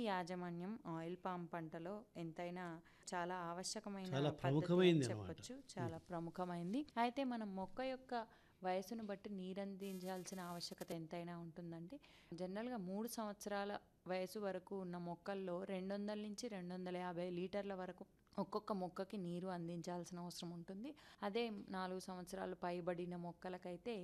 యాజమాన్యం oil palm పంటలో ఎంతైనా చాలా ఆవశ్యకమైన చాలా పద్ధతి అని ప్రముఖమైంది అనమాట. చెప్పొచ్చు. చాలా ప్రముఖమైంది. అయితే మనం మొక్క యొక్క వయసును బట్టి నీరందించాల్సిన ఆవశ్యకత ఎంతైనా ఉంటుందండి. జనరల్‌గా 3 సంవత్సరాల వయసు వరకు ఉన్న మొక్కల్లో 200-250 లీటర్ల వరకు ఒక్కొక్క మొక్కకి నీరు అందించాల్సిన అవసరం ఉంటుంది. అదే 4 సంవత్సరాలు పైబడిన మొక్కలకైతే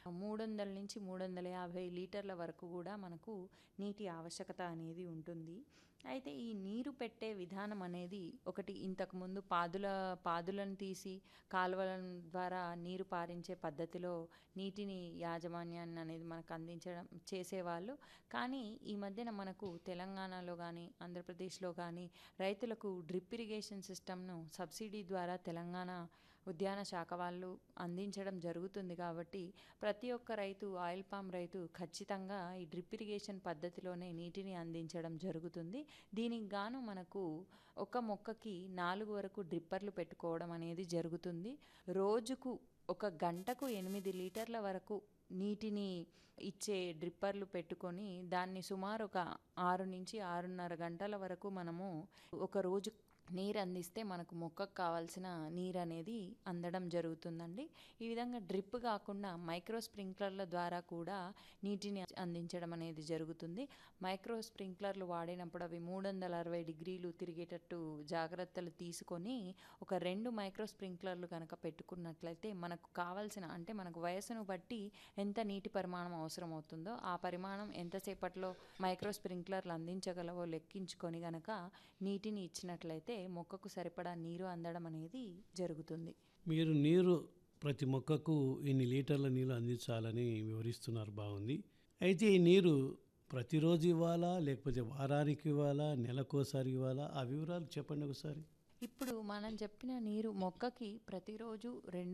300-350 లీటర్ల వరకు కూడా మనకు నీటి ఆవశ్యకత అనేది ఉంటుంది. అయితే ఈ నీరు పెట్టే విధానం అనేది ఒకటి ఇంతకుముందు పాదులను తీసి కాలువల ద్వారా నీరు పారించే పద్ధతిలో నీటిని యాజమాన్యాన్ని అనేది మనకు అందించడం చేసేవాళ్ళు. కానీ ఈ మధ్యన మనకు తెలంగాణలో కానీ ఆంధ్రప్రదేశ్లో కానీ రైతులకు డ్రిప్ ఇరిగేషన్ సిస్టమ్ను సబ్సిడీ ద్వారా తెలంగాణ ఉద్యాన శాఖ వాళ్ళు అందించడం జరుగుతుంది. కాబట్టి ప్రతి ఒక్క రైతు ఆయిల్ పామ్ రైతు ఖచ్చితంగా ఈ డ్రిప్ ఇరిగేషన్ పద్ధతిలోనే నీటిని అందించడం జరుగుతుంది. దీనికి గాను మనకు ఒక మొక్కకి 4 వరకు డ్రిప్పర్లు పెట్టుకోవడం అనేది జరుగుతుంది. రోజుకు ఒక గంటకు 8 లీటర్ల వరకు నీటిని ఇచ్చే డ్రిప్పర్లు పెట్టుకొని దాన్ని సుమారు ఒక 6-6.5 గంటల వరకు మనము ఒక రోజు నీరు అందిస్తే మనకు మొక్కకు కావాల్సిన నీరు అనేది అందడం జరుగుతుందండి. ఈ విధంగా డ్రిప్ కాకుండా మైక్రో స్ప్రింక్లర్ల ద్వారా కూడా నీటిని అందించడం అనేది జరుగుతుంది. మైక్రో స్ప్రింక్లర్లు వాడినప్పుడు అవి 360 డిగ్రీలు తిరిగేటట్టు జాగ్రత్తలు తీసుకొని ఒక 2 మైక్రో స్ప్రింక్లర్లు కనుక పెట్టుకున్నట్లయితే మనకు కావాల్సిన అంటే మనకు వయసును బట్టి ఎంత నీటి పరిమాణం అవసరం అవుతుందో ఆ పరిమాణం ఎంతసేపట్లో మైక్రో స్ప్రింక్లర్లు అందించగలవో లెక్కించుకొని గనక నీటిని ఇచ్చినట్లయితే మొక్కకు సరిపడా నీరు అందడం అనేది జరుగుతుంది. మీరు నీరు ప్రతి మొక్కకు ఇన్ని లీటర్ల నీళ్ళు అందించాలని వివరిస్తున్నారు, బాగుంది. అయితే ఈ నీరు ప్రతిరోజు ఇవ్వాలా, లేకపోతే వారానికి ఇవ్వాలా, నెలకోసారి ఇవ్వాలా? ఆ వివరాలు చెప్పండి ఒకసారి. ఇప్పుడు మనం చెప్పిన నీరు మొక్కకి ప్రతిరోజు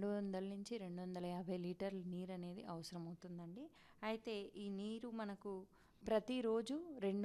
200-250 లీటర్ల నీరు అనేది అవసరం అవుతుందండి. అయితే ఈ నీరు మనకు ప్రతిరోజు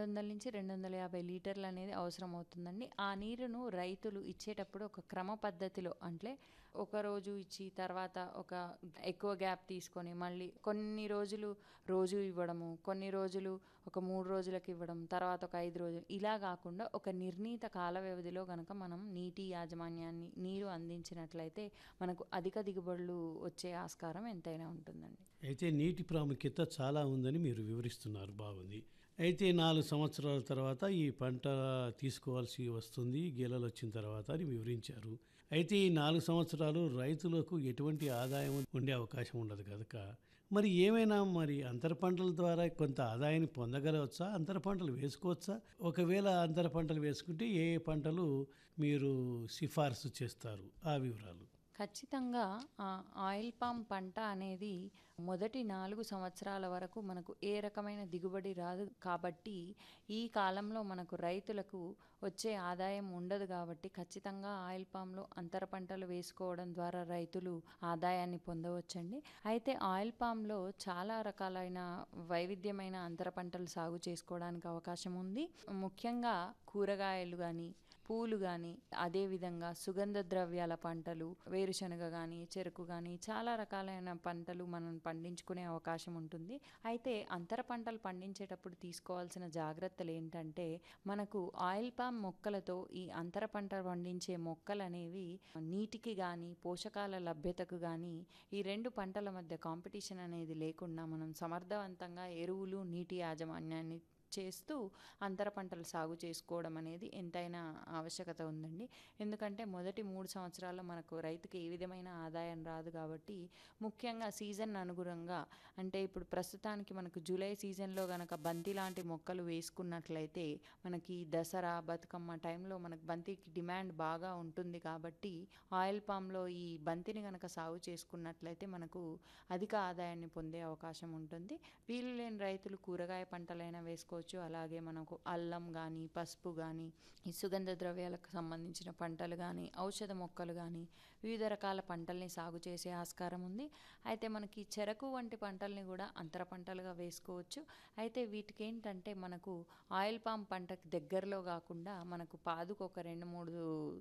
200-250 లీటర్లు అనేది అవసరం అవుతుందండి. ఆ నీరును రైతులు ఇచ్చేటప్పుడు ఒక క్రమ పద్ధతిలో అంటే ఒక రోజు ఇచ్చి తర్వాత ఒక ఎక్కువ గ్యాప్ తీసుకొని మళ్ళీ కొన్ని రోజులు రోజు ఇవ్వడము, కొన్ని రోజులు ఒక 3 రోజులకు ఇవ్వడం, తర్వాత ఒక 5 రోజులు ఇలా కాకుండా ఒక నిర్ణీత కాల వ్యవధిలో కనుక మనం నీటి యాజమాన్యాన్ని నీరు అందించినట్లయితే మనకు అధిక దిగుబడులు వచ్చే ఆస్కారం ఎంతైనా ఉంటుందండి. అయితే నీటి ప్రాముఖ్యత చాలా ఉందని మీరు వివరిస్తున్నారు, బాగుంది. అయితే 4 సంవత్సరాల తర్వాత ఈ పంట తీసుకోవాల్సి వస్తుంది, గెలలు వచ్చిన తర్వాత అని వివరించారు. అయితే ఈ 4 సంవత్సరాలు రైతులకు ఎటువంటి ఆదాయం ఉండే అవకాశం ఉండదు కనుక మరి ఏమైనా అంతర పంటల ద్వారా కొంత ఆదాయాన్ని పొందగలవచ్చా? అంతర పంటలు వేసుకోవచ్చా? ఒకవేళ అంతర పంటలు వేసుకుంటే ఏ ఏ పంటలు మీరు సిఫార్సు చేస్తారు? ఆ వివరాలు. ఖచ్చితంగా ఆయిల్ పామ్ పంట అనేది మొదటి 4 సంవత్సరాల వరకు మనకు ఏ రకమైన దిగుబడి రాదు. కాబట్టి ఈ కాలంలో మనకు రైతులకు వచ్చే ఆదాయం ఉండదు. కాబట్టి ఖచ్చితంగా ఆయిల్ పామ్లో అంతర పంటలు వేసుకోవడం ద్వారా రైతులు ఆదాయాన్ని పొందవచ్చండి. అయితే ఆయిల్ పామ్లో చాలా రకాలైన వైవిధ్యమైన అంతర పంటలు సాగు చేసుకోవడానికి అవకాశం ఉంది. ముఖ్యంగా కూరగాయలు కానీ, పూలు కానీ, అదేవిధంగా సుగంధ ద్రవ్యాల పంటలు, వేరుశనగ కానీ, చెరుకు కానీ చాలా రకాలైన పంటలు మనం పండించుకునే అవకాశం ఉంటుంది. అయితే అంతర పంటలు పండించేటప్పుడు తీసుకోవాల్సిన జాగ్రత్తలు ఏంటంటే మనకు ఆయిల్ పామ్ మొక్కలతో ఈ అంతర పంట పండించే మొక్కలు అనేవి నీటికి కానీ పోషకాల లభ్యతకు కానీ ఈ 2 పంటల మధ్య కాంపిటీషన్ అనేది లేకుండా మనం సమర్థవంతంగా ఎరువులు, నీటి యాజమాన్యాన్ని చేస్తూ అంతర పంటలు సాగు చేసుకోవడం అనేది ఎంతైనా ఆవశ్యకత ఉందండి. ఎందుకంటే మొదటి 3 సంవత్సరాల్లో మనకు రైతుకి ఏ విధమైన ఆదాయం రాదు. కాబట్టి ముఖ్యంగా సీజన్ అనుగుణంగా అంటే ఇప్పుడు ప్రస్తుతానికి మనకు జూలై సీజన్లో కనుక బంతి లాంటి మొక్కలు వేసుకున్నట్లయితే మనకి దసరా, బతుకమ్మ టైంలో మనకు బంతికి డిమాండ్ బాగా ఉంటుంది. కాబట్టి ఆయిల్ పామ్లో ఈ బంతిని కనుక సాగు చేసుకున్నట్లయితే మనకు అధిక ఆదాయాన్ని పొందే అవకాశం ఉంటుంది. వీలు లేని రైతులు కూరగాయ పంటలైనా వేసుకోవచ్చు. అలాగే మనకు అల్లం కానీ, పసుపు కానీ, ఈ సుగంధ ద్రవ్యాలకు సంబంధించిన పంటలు కానీ, ఔషధ మొక్కలు కానీ వివిధ రకాల పంటల్ని సాగు చేసే ఆస్కారం ఉంది. అయితే మనకి చెరకు వంటి పంటల్ని కూడా అంతర పంటలుగా వేసుకోవచ్చు. అయితే వీటికి ఏంటంటే మనకు ఆయిల్ పామ్ పంటకు దగ్గరలో కాకుండా మనకు పాదుకు ఒక 2-3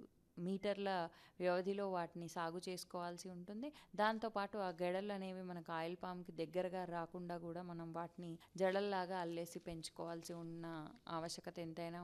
మీటర్ల వ్యవధిలో వాటిని సాగు చేసుకోవాల్సి ఉంటుంది. దాంతోపాటు ఆ గెడలు అనేవి మనకు ఆయిల్ పామ్కి దగ్గరగా రాకుండా కూడా మనం వాటిని జడల్లాగా అల్లేసి పెంచుకోవాల్సి ఉన్న ఆవశ్యకత ఎంతైనా